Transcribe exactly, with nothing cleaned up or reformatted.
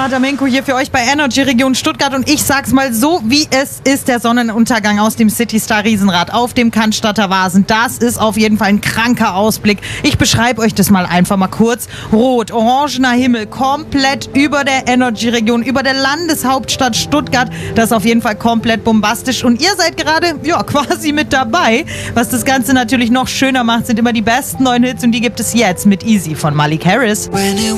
Sarah D'Amenco hier für euch bei Energy Region Stuttgart und ich sag's mal so, wie es ist, der Sonnenuntergang aus dem City Star Riesenrad auf dem Cannstatter Vasen. Das ist auf jeden Fall ein kranker Ausblick. Ich beschreibe euch das mal einfach mal kurz. Rot, orangener Himmel, komplett über der Energy Region, über der Landeshauptstadt Stuttgart. Das ist auf jeden Fall komplett bombastisch und ihr seid gerade, ja, quasi mit dabei. Was das Ganze natürlich noch schöner macht, sind immer die besten neuen Hits und die gibt es jetzt mit Easy von Malik Harris.